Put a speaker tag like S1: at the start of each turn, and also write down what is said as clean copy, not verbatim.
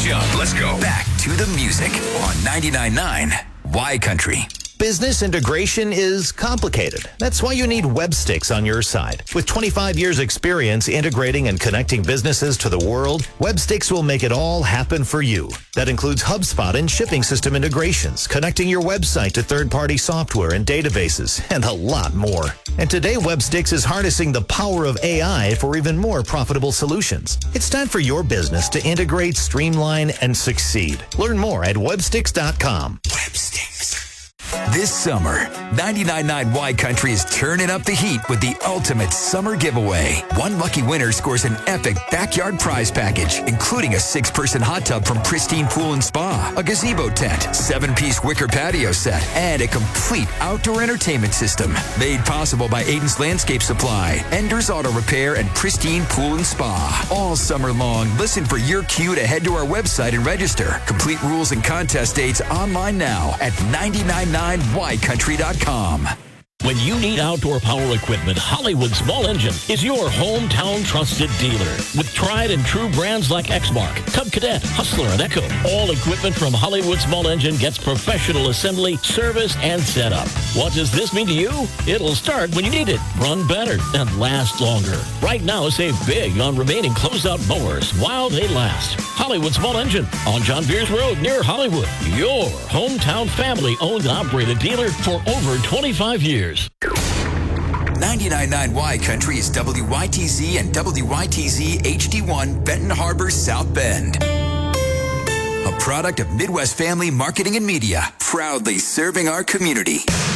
S1: John, let's go. Back to the music on 99.9 Y Country.
S2: Business integration is complicated. That's why you need Webstix on your side. With 25 years experience integrating and connecting businesses to the world, Webstix will make it all happen for you. That includes HubSpot and shipping system integrations, connecting your website to third-party software and databases, and a lot more. And today, Webstix is harnessing the power of AI for even more profitable solutions. It's time for your business to integrate, streamline, and succeed. Learn more at Webstix.com.
S1: Webstix. This summer, 99.9 Y Country is turning up the heat with the ultimate summer giveaway. One lucky winner scores an epic backyard prize package, including a 6-person hot tub from Pristine Pool and Spa, a gazebo tent, 7-piece wicker patio set, and a complete outdoor entertainment system. Made possible by Aiden's Landscape Supply, Ender's Auto Repair, and Pristine Pool and Spa. All summer long, listen for your cue to head to our website and register. Complete rules and contest dates online now at 999ycountry.com.
S3: When you need outdoor power equipment, Hollywood Small Engine is your hometown trusted dealer. With tried and true brands like Exmark, Cub Cadet, Hustler, and Echo, all equipment from Hollywood Small Engine gets professional assembly, service, and setup. What does this mean to you? It'll start when you need it, run better, and last longer. Right now, save big on remaining closeout mowers while they last. Hollywood Small Engine on John Beers Road near Hollywood. Your hometown family-owned and operated dealer for over 25 years.
S1: 99.9 Y Country is WYTZ and WYTZ HD1 Benton Harbor, South Bend. A product of Midwest Family Marketing and Media, proudly serving our community.